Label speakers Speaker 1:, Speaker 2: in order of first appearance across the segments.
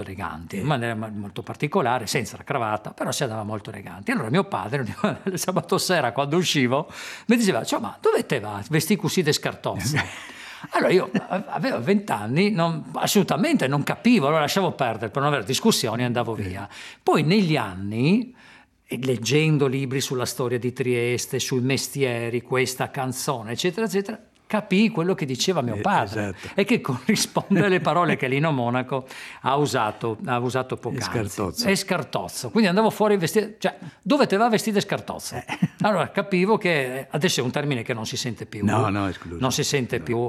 Speaker 1: eleganti, in maniera molto particolare, senza la cravatta, però si andava molto eleganti. Allora mio padre, il sabato sera, quando uscivo, mi diceva, cioè, ma dove te va? Vesti così de scartozzi. Allora io avevo 20 anni, assolutamente non capivo, allora lasciavo perdere, per non avere discussioni andavo via. Poi negli anni, leggendo libri sulla storia di Trieste, sui mestieri, questa canzone, eccetera, eccetera, capii quello che diceva mio padre,
Speaker 2: esatto.
Speaker 1: e che corrisponde alle parole che Lino Monaco ha usato poc'anzi.
Speaker 2: Scartozzo.
Speaker 1: E scartozzo. Quindi andavo fuori vestito, cioè, dove te va vestito e scartozzo? Allora capivo che adesso è un termine che non si sente più.
Speaker 2: No, escluso.
Speaker 1: Non si sente più.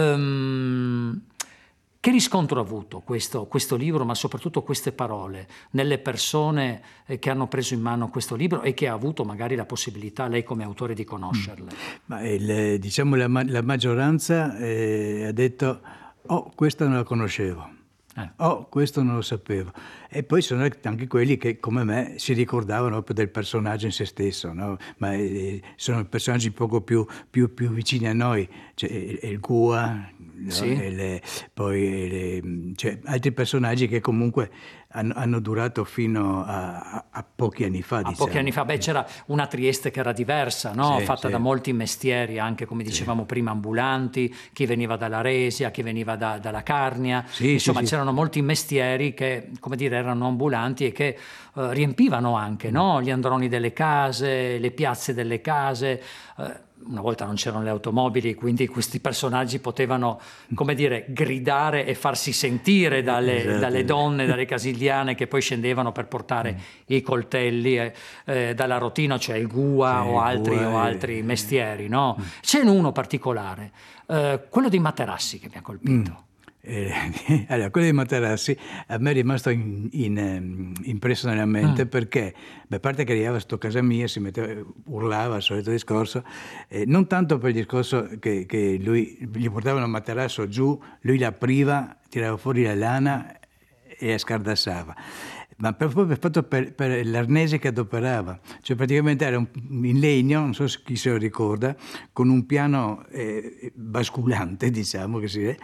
Speaker 1: Che riscontro ha avuto questo libro, ma soprattutto queste parole, nelle persone che hanno preso in mano questo libro e che ha avuto magari la possibilità, lei come autore, di conoscerle?
Speaker 2: Ma diciamo la maggioranza ha detto, questo non lo conoscevo. Questo non lo sapevo. E poi sono anche quelli che, come me, si ricordavano proprio del personaggio in se stesso, no? Ma sono personaggi poco più vicini a noi, cioè il Gua, no?
Speaker 1: Sì.
Speaker 2: Cioè, altri personaggi che comunque hanno durato fino a pochi anni fa.
Speaker 1: Pochi anni fa, c'era una Trieste che era diversa, no? Fatta da molti mestieri, anche come dicevamo prima, ambulanti, chi veniva dalla Resia, chi veniva dalla Carnia, insomma c'erano molti mestieri che, come dire, erano ambulanti e che riempivano anche, no? Gli androni delle case, le piazze delle case. Una volta non c'erano le automobili, quindi questi personaggi potevano, come dire, gridare e farsi sentire dalle donne, dalle casigliane che poi scendevano per portare i coltelli dalla Rotino, cioè il Gua o altri mestieri, no? C'è uno particolare, quello dei materassi, che mi ha colpito.
Speaker 2: Allora, quello dei materassi a me è rimasto impresso nella mente perché, a parte che arrivava sto casa mia, si metteva, urlava, il solito discorso, non tanto per il discorso che lui gli portava un materasso giù, lui l'apriva, tirava fuori la lana e la scardassava, ma proprio per l'arnese che adoperava, cioè praticamente era in legno, non so chi se lo ricorda, con un piano basculante, diciamo che si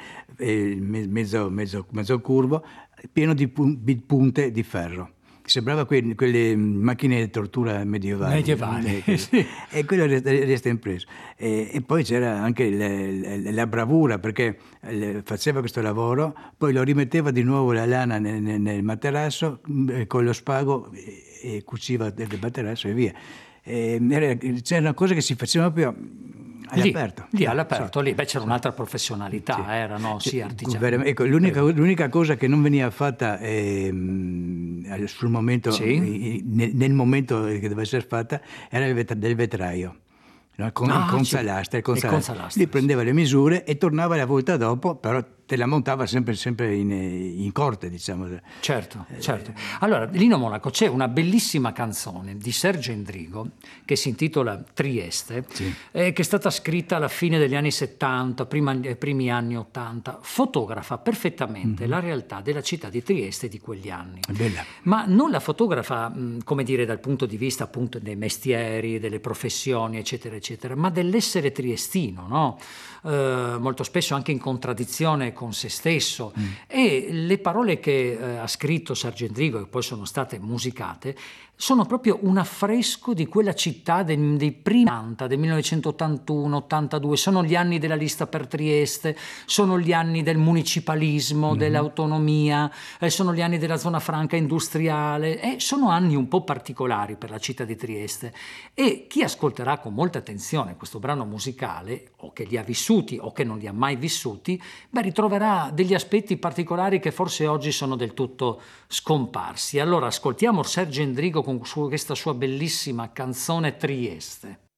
Speaker 2: mezzo curvo, pieno di punte di ferro. Sembrava quelle macchine di tortura medievali.
Speaker 1: Sì.
Speaker 2: E quello resta impresso. E poi c'era anche la bravura, perché faceva questo lavoro, poi lo rimetteva di nuovo la lana nel materasso, con lo spago e cuciva del materasso e via. C'era una cosa che si faceva proprio all'aperto.
Speaker 1: Lì all'aperto, lì. C'era un'altra professionalità, erano artigiani.
Speaker 2: Ecco, l'unica cosa che non veniva fatta sul momento, nel momento che doveva essere fatta, era del vetraio. No? Il consalastre. Lì prendeva le misure e tornava la volta dopo, però te la montava sempre in corte, diciamo.
Speaker 1: Certo. Allora, Lino Monaco, c'è una bellissima canzone di Sergio Endrigo che si intitola Trieste, che è stata scritta alla fine degli anni 70, primi anni 80, fotografa perfettamente la realtà della città di Trieste di quegli anni.
Speaker 2: È bella.
Speaker 1: Ma non la fotografa, come dire, dal punto di vista appunto dei mestieri, delle professioni, eccetera, eccetera, ma dell'essere triestino, no? Molto spesso anche in contraddizione con se stesso. E le parole che ha scritto Sergio Endrigo, che poi sono state musicate, sono proprio un affresco di quella città dei primi anni, del 1981-82, sono gli anni della lista per Trieste, sono gli anni del municipalismo, dell'autonomia, sono gli anni della zona franca industriale, sono anni un po' particolari per la città di Trieste, e chi ascolterà con molta attenzione questo brano musicale, o che li ha vissuti o che non li ha mai vissuti, ritroverà degli aspetti particolari che forse oggi sono del tutto scomparsi. Allora ascoltiamo Sergio Endrigo con questa sua bellissima canzone Trieste.